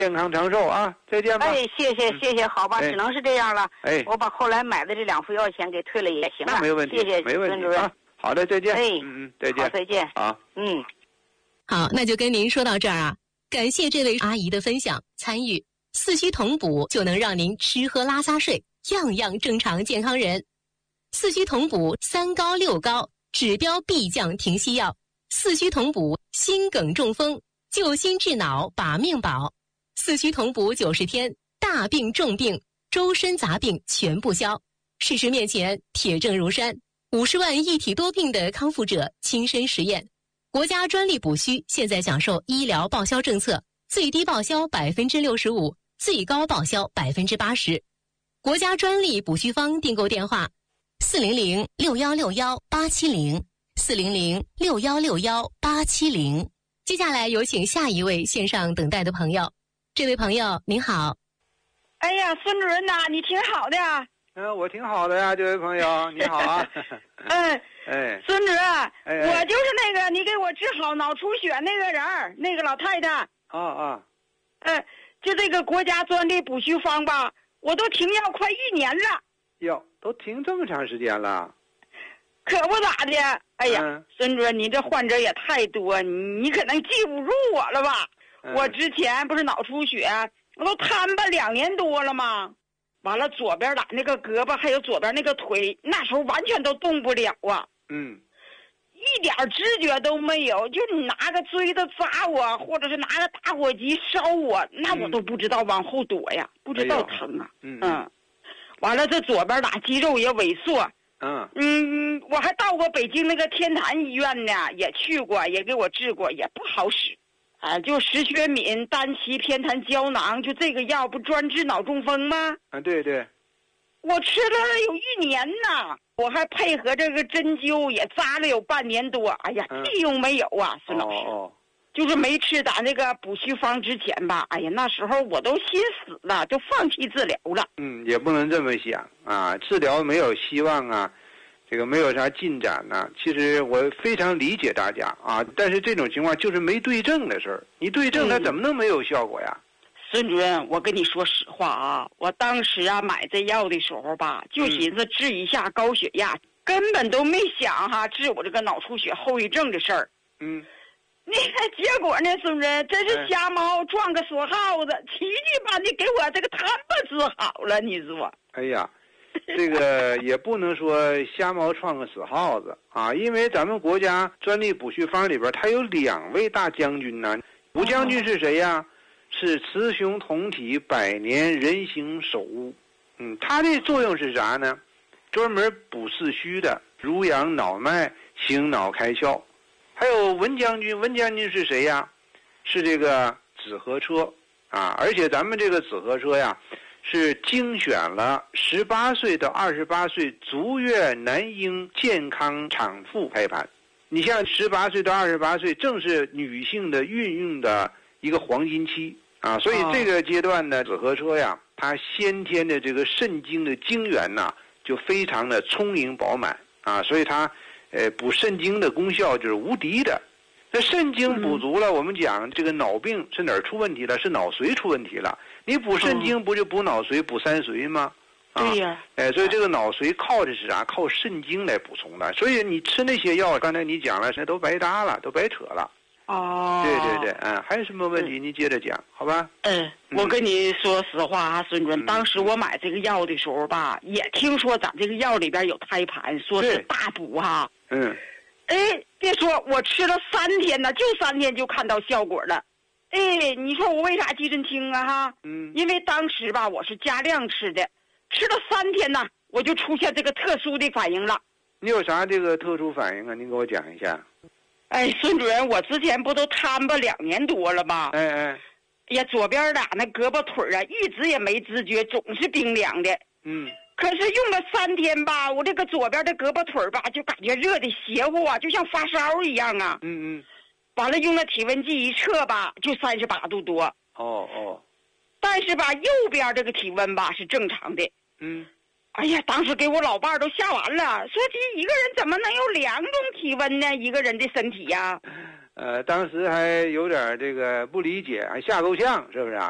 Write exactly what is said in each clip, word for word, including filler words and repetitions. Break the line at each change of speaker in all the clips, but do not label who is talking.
健康长寿啊！再见吧。
哎，谢谢谢谢，好吧，
哎、
只能是这样了。
哎，
我把后来买的这两副药钱给退了也行了。
那没问题，
谢谢
没问题
孙主任
啊。好的，再见。
哎，
嗯嗯，再见。
好，再见。
好，
嗯，
好，那就跟您说到这儿啊。感谢这位阿姨的分享参与，四虚同补就能让您吃喝拉撒睡样样正常健康人。四虚同补三高六高，指标必降停息药。四虚同补心梗中风，救心治脑把命保。四虚同补九十天，大病重病周身杂病全部消。事实面前铁证如山，五十万一体多病的康复者亲身实验。国家专利补虚现在享受医疗报销政策，最低报销百分之六十五，最高报销百分之八十。国家专利补虚方订购电话：四零零六幺六幺八七零，四零零六幺六幺八七零。接下来有请下一位线上等待的朋友。这位朋友您好。
哎呀，孙主任呐，你挺好的呀。
嗯，我挺好的呀，这位朋友，你好啊。
哎。
哎，
孙主任，
哎哎
我就是那个你给我治好脑出血那个人儿，那个老太太。
啊啊，
哎，就这个国家专利补虚方吧，我都停药快一年了。
哟，都停这么长时间了？
可不咋的。哎呀，
嗯、
孙主任，你这患者也太多，你你可能记不住我了吧？
嗯、
我之前不是脑出血，我都瘫巴两年多了吗？完了，左边的那个胳膊还有左边那个腿，那时候完全都动不了啊。
嗯，
一点知觉都没有，就你拿个锥子扎我，或者是拿个打火机烧我，那我都不知道往后躲呀，
嗯、
不知道疼啊。
嗯
嗯，完了，这左边打肌肉也萎缩。
嗯
嗯，我还到过北京那个天坛医院呢，也去过，也给我治过，也不好使。啊，就石薛敏、丹奇、偏瘫胶囊，就这个药不专治脑中风吗？
啊，对对。
我吃了有一年呢，我还配合这个针灸也扎了有半年多。哎呀，屁用没有啊，孙老师。
哦，
就是没吃咱这个补虚方之前吧，哎呀，那时候我都心死了，就放弃治疗了。
嗯，也不能这么想啊，治疗没有希望啊，这个没有啥进展呢、啊。其实我非常理解大家啊，但是这种情况就是没对症的事儿，你对症它怎么能没有效果呀？
嗯孙主任，我跟你说实话啊，我当时啊买这药的时候吧，就寻思治一下高血压，嗯、根本都没想哈治我这个脑出血后遗症的事儿。
嗯，
那个结果呢，孙主任真是瞎猫撞个锁耗子，奇迹般的给我这个瘫巴治好了，你说？
哎呀，这个也不能说瞎猫撞个死耗子啊，因为咱们国家专利补虚方里边，它有两位大将军呢。吴将军是谁呀？是雌雄同体，百年人形首乌。嗯，它的作用是啥呢？专门补四虚的，濡养脑脉，行脑开窍。还有文将军，文将军是谁呀？是这个紫河车啊，而且咱们这个紫河车呀，是精选了十八岁到二十八岁足月男婴健康产妇胎盘。你像十八岁到二十八岁，正是女性的孕育的一个黄金期啊，所以这个阶段呢，紫河车呀，它先天的这个肾精的精元呐，就非常的充盈饱满啊，所以它呃补肾精的功效就是无敌的。那肾精补足了，嗯、我们讲这个脑病是哪儿出问题了？是脑髓出问题了。你补肾精不就补脑髓、补三髓吗？
啊、对呀。
哎，所以这个脑髓靠的是啥？靠肾精来补充的。所以你吃那些药，刚才你讲了，那都白搭了，都白扯了。
哦，
对对对，嗯，还有什么问题？您接着讲，好吧？
嗯，我跟你说实话啊，孙主任，当时我买这个药的时候吧，也听说咱这个药里边有胎盘，说是大补哈。
嗯。
哎，别说，我吃了三天呢，就三天就看到效果了。哎，你说我为啥记真清啊？哈，
嗯，
因为当时吧，我是加量吃的，吃了三天呢，我就出现这个特殊的反应了。
你有啥这个特殊反应啊？您给我讲一下。
哎，孙主任，我之前不都瘫巴两年多了吗？
哎哎，
哎呀，左边的那胳膊腿啊，一直也没知觉，总是冰凉的。
嗯。
可是用了三天吧，我这个左边的胳膊腿吧，就感觉热的邪乎啊，就像发烧一样啊。
嗯嗯。
完了，用了体温计一测吧，就三十八度多。
哦哦。
但是吧，右边这个体温吧是正常的。
嗯。
哎呀，当时给我老伴儿都吓完了，说这一个人怎么能有两种体温呢？一个人的身体呀、
啊。呃，当时还有点这个不理解，还吓够呛，是不是啊？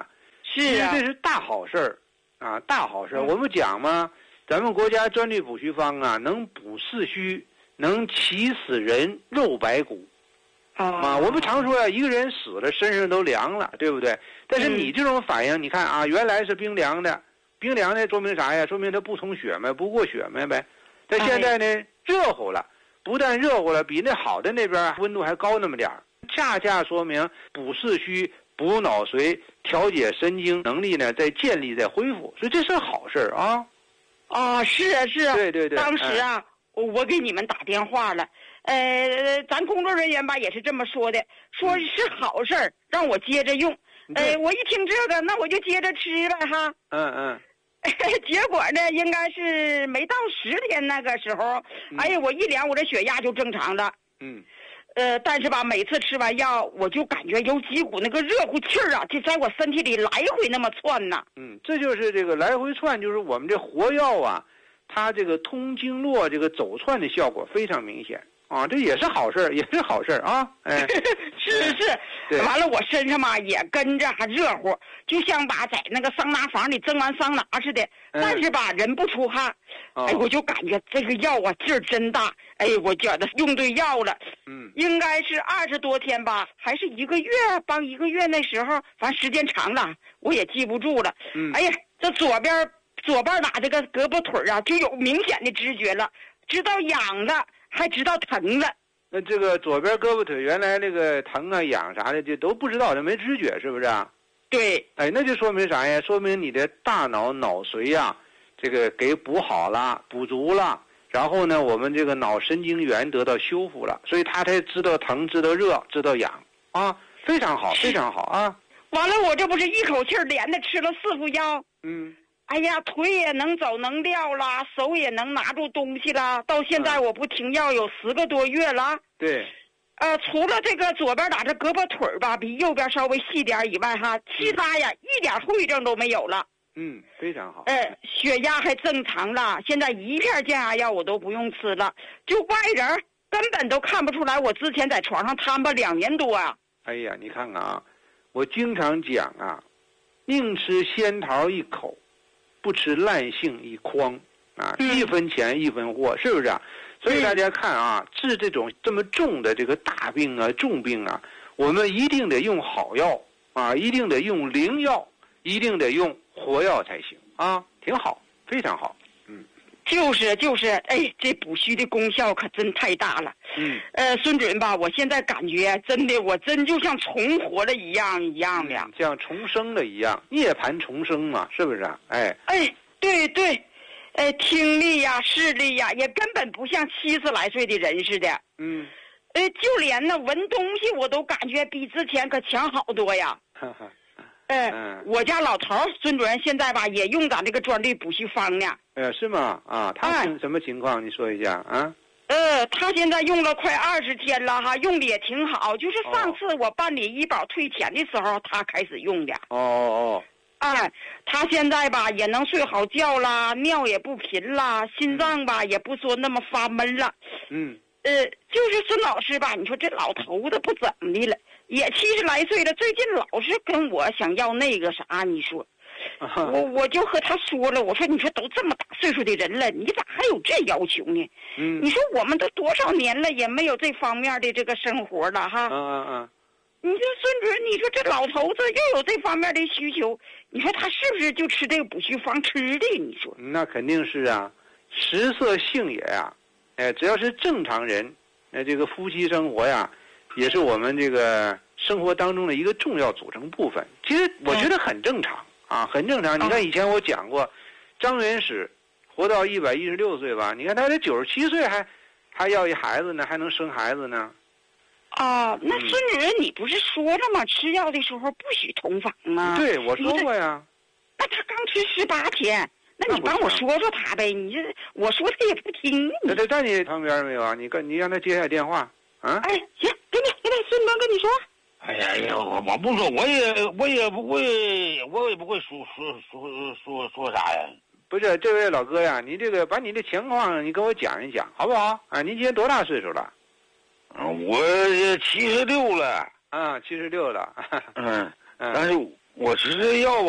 是啊，
这是大好事儿啊，大好事儿。
嗯、
我们讲嘛，咱们国家专利补虚方啊，能补四虚，能起死人肉白骨。啊，我们常说呀、啊，一个人死了，身上都凉了，对不对？但是你这种反应，嗯、你看啊，原来是冰凉的，冰凉的说明啥呀？说明它不通血脉，不过血脉呗。但现在呢，哎、热乎了，不但热乎了，比那好的那边温度还高那么点儿，恰恰说明补四虚、补脑髓、调节神经能力呢在建立、在恢复，所以这是好事儿啊。
啊，是啊，是啊，
对对对，
当时啊，哎、我给你们打电话了。呃，咱工作人员吧也是这么说的，说是好事儿，让我接着用。呃，我一听这个，那我就接着吃了哈。
嗯嗯。
结果呢，应该是没到十天那个时候，嗯、哎呀，我一量我这血压就正常了。
嗯。
呃，但是吧，每次吃完药，我就感觉有几股那个热乎气儿啊，就在我身体里来回那么窜呢。
嗯，这就是这个来回窜，就是我们这活药啊，它这个通经络这个走窜的效果非常明显。啊，这也是好事，也是好事啊！哎，
是是，完了，我身上嘛也跟着还热乎，就像把在那个桑拿房里蒸完桑拿似的。嗯、但是吧，人不出汗，哦、哎，我就感觉这个药啊劲儿真大，哎，我觉得用对药了。
嗯，
应该是二十多天吧，还是一个月？帮一个月那时候，反正时间长了，我也记不住了。
嗯，
哎呀，这左边左半拉这个胳膊腿啊，就有明显的知觉了，知道痒了。还知道疼了，
那这个左边胳膊腿原来那个疼啊痒啥的，就都不知道，这没知觉，是不是啊？
对，
哎，那就说明啥呀？说明你的大脑脑髓呀，这个给补好了，补足了，然后呢，我们这个脑神经元得到修复了，所以他才知道疼，知道热，知道痒啊，非常好，非常好啊！
完了，我这不是一口气连着吃了四副药，
嗯。
哎呀，腿也能走能撂啦，手也能拿住东西啦。到现在我不停药有十个多月了。
对。
呃，除了这个左边打这胳膊腿吧，比右边稍微细点以外哈，其他呀、嗯、一点后遗症都没有了。
嗯，非常好。
呃，血压还正常了，现在一片降压药我都不用吃了，就外人根本都看不出来我之前在床上瘫吧两年多啊。
哎呀，你看看啊，我经常讲啊，宁吃仙桃一口。不吃烂杏一筐啊，
嗯、
一分钱一分货，是不是啊？所以大家看啊，治这种这么重的这个大病啊、重病啊，我们一定得用好药啊，一定得用灵药，一定得用活药才行啊，挺好，非常好。嗯，
就是就是，哎，这补虚的功效可真太大了。
嗯，
呃，孙主任吧，我现在感觉真的，我真就像重活了一样一样的，
嗯、像重生了一样，涅槃重生嘛，是不是啊？哎，
哎，对对，呃，听力呀、视力呀，也根本不像七十来岁的人似的。
嗯，
呃，就连那闻东西，我都感觉比之前可强好多呀。
哈哈。
哎、呃
嗯，
我家老头孙主任现在吧也用咱这个专利补虚方呢。
呃，是吗？啊，他是什么情况？你说一下啊。
呃，他现在用了快二十天了哈，用的也挺好。就是上次我办理医保退钱的时候，他开始用的。
哦哦哦。
哎，他现在吧也能睡好觉啦，尿也不频啦，心脏吧也不说那么发闷了。
嗯。
呃，就是孙老师吧，你说这老头子不怎么的了，也七十来岁了，最近老是跟我想要那个啥，你说。我我就和他说了，我说你说都这么大岁数的人了，你咋还有这要求呢？
嗯，
你说我们都多少年了，也没有这方面的这个生活了哈。
嗯嗯嗯。
你说孙主任，你说这老头子又有这方面的需求，你说他是不是就吃这个补虚方吃的？你说？
那肯定是啊，食色性也呀、啊，哎，只要是正常人，那这个夫妻生活呀，也是我们这个生活当中的一个重要组成部分。其实我觉得很正常。嗯啊，很正常。你看以前我讲过，张元始活到一百一十六岁吧，你看他这九十七岁还还要一孩子呢，还能生孩子呢。
啊，那孙主任，你不是说了吗？吃药的时候不许同房吗？
对，我说过呀。
那他刚吃十八天，那你帮我说说他呗。你这我说他也不听。
那他在你旁边没有啊？你跟你让他接下电话啊。
哎，行，给你，给你，孙刚跟你说。
哎呀呀，我我不说，我也我也不会，我也不会说说说说说啥呀。
不是，这位老哥呀，你这个把你的情况你跟我讲一讲，好不好？啊，您今年多大岁数了？
啊，我七十六了。
啊，七十六了。
嗯，但是我吃这药吧。